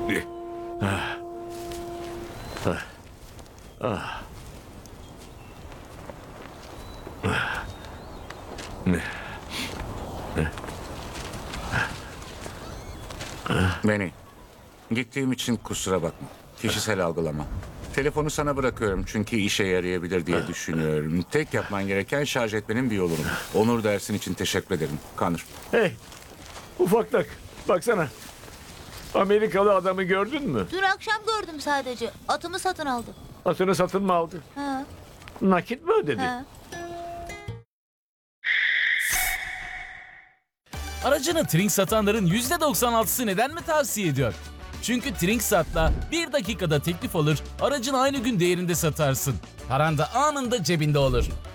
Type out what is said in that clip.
Beni. Gittiğim için kusura bakma. Kişisel algılama. Telefonu sana bırakıyorum çünkü işe yarayabilir diye düşünüyorum. Tek yapman gereken şarj etmenin bir yolunu. Onur dersin için teşekkür ederim. Connor. Hey, ufaklık. Baksana. Amerikalı adamı gördün mü? Dün akşam gördüm sadece. Atımı satın aldı. Atını satın mı aldı? Ha, Nakit mi ödedi? ha. Aracını Trink satanların %96'sı neden mi tavsiye ediyor? Çünkü Trinksat'la 1 dakikada teklif alır, aracın aynı gün değerinde satarsın. Paran da anında cebinde olur.